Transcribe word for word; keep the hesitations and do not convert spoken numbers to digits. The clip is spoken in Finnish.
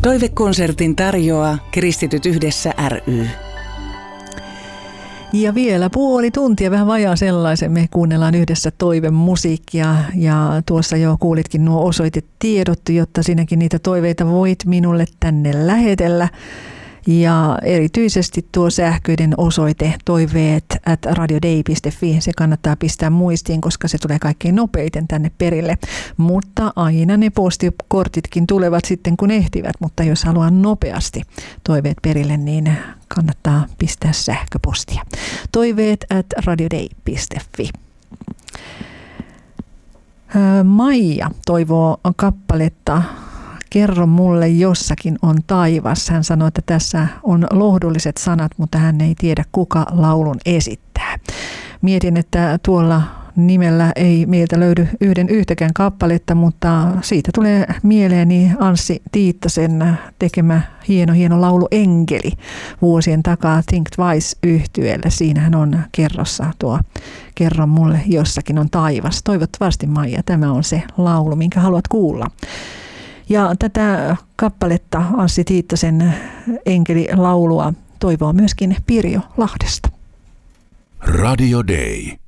Toivekonsertin tarjoaa Kristityt yhdessä ry. Ja vielä puoli tuntia, vähän vajaa sellaisen. Me kuunnellaan yhdessä toivemusiikkia ja tuossa jo kuulitkin nuo osoitetiedot, jotta sinäkin niitä toiveita voit minulle tänne lähetellä. Ja erityisesti tuo sähköinen osoite toiveet at radiodei piste fi, se kannattaa pistää muistiin, koska se tulee kaikkein nopeiten tänne perille. Mutta aina ne postikortitkin tulevat sitten kun ehtivät, mutta jos haluaa nopeasti toiveet perille, niin kannattaa pistää sähköpostia. Toiveet at radiodei piste fi. Maija toivoo kappaletta Kerro mulle jossakin on taivas. Hän sanoi, että tässä on lohdulliset sanat, mutta hän ei tiedä kuka laulun esittää. Mietin, että tuolla nimellä ei meiltä löydy yhden yhtäkään kappaletta, mutta siitä tulee mieleeni Anssi Tiittasen tekemä hieno hieno laulu Enkeli vuosien takaa Think Twice-yhtyeellä. Siinähän on kerrossa tuo Kerro mulle jossakin on taivas. Toivottavasti, Maija, tämä on se laulu, minkä haluat kuulla. Ja tätä kappaletta Anssi Tiittasen Enkeli-laulua toivoo myöskin Pirjo Lahdesta. Radio Day.